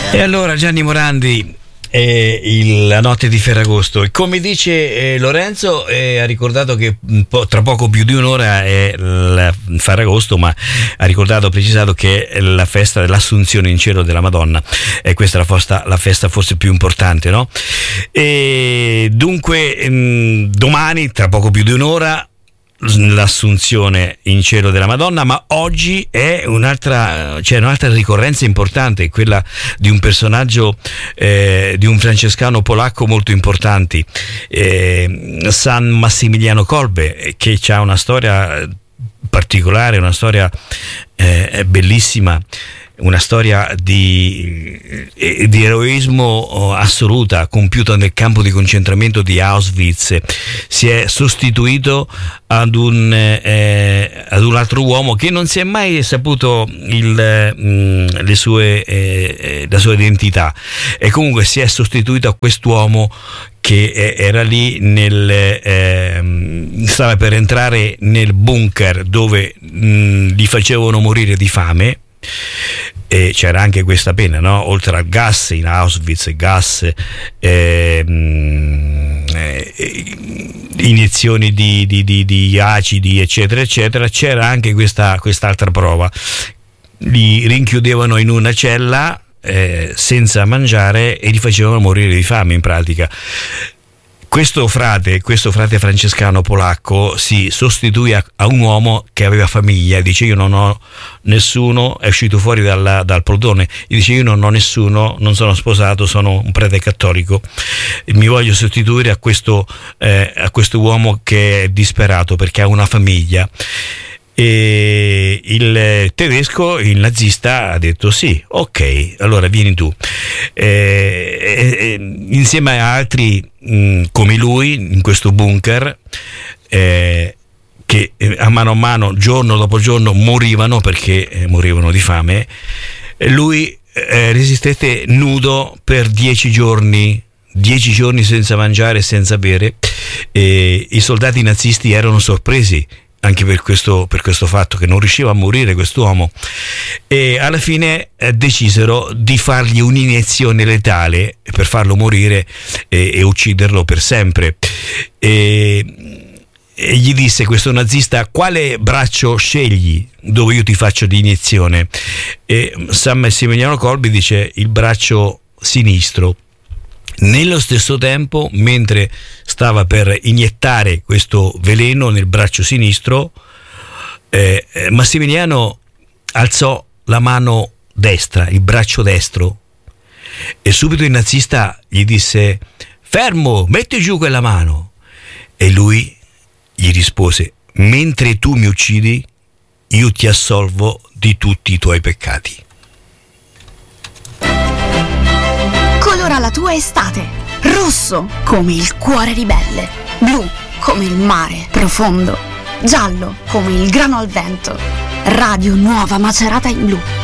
E allora Gianni Morandi, la notte di Ferragosto, e come dice Lorenzo, ha ricordato che tra poco più di un'ora è il Ferragosto, ma ha ricordato, precisato che è la festa dell'Assunzione in cielo della Madonna, e questa è la festa forse più importante, no? E dunque domani, tra poco più di un'ora, l'Assunzione in cielo della Madonna, ma oggi è un'altra ricorrenza importante, quella di un personaggio, di un francescano polacco molto importante, San Massimiliano Kolbe, che ha una storia particolare, una storia bellissima, una storia di eroismo assoluta, compiuta nel campo di concentramento di Auschwitz. Si è sostituito ad un altro uomo che non si è mai saputo la sua identità, e comunque si è sostituito a quest'uomo che era lì stava per entrare nel bunker dove li facevano morire di fame. E c'era anche questa pena, no? Oltre al gas in Auschwitz, iniezioni di acidi, eccetera eccetera, c'era anche quest'altra prova. Li rinchiudevano in una cella senza mangiare e li facevano morire di fame, in pratica. Questo frate francescano polacco si sostituì a un uomo che aveva famiglia. Dice: io non ho nessuno, è uscito fuori dal portone, dice: io non ho nessuno, non sono sposato, sono un prete cattolico, mi voglio sostituire a questo uomo che è disperato perché ha una famiglia. E il tedesco, il nazista, ha detto: sì, ok, allora vieni tu, insieme a altri come lui in questo bunker, che a mano, giorno dopo giorno, morivano perché morivano di fame. Lui resistette nudo per 10 giorni senza mangiare e senza bere, e i soldati nazisti erano sorpresi anche per questo fatto, che non riusciva a morire quest'uomo, e alla fine decisero di fargli un'iniezione letale per farlo morire e ucciderlo per sempre. E gli disse questo nazista: quale braccio scegli dove io ti faccio l'iniezione? E San Massimiliano Kolbe dice: il braccio sinistro. Nello stesso tempo, mentre stava per iniettare questo veleno nel braccio sinistro, Massimiliano alzò la mano destra, il braccio destro, e subito il nazista gli disse: fermo, metti giù quella mano. E lui gli rispose: mentre tu mi uccidi, io ti assolvo di tutti i tuoi peccati. Colora la tua estate: rosso come il cuore ribelle, blu come il mare profondo, giallo come il grano al vento. Radio Nuova Macerata in blu.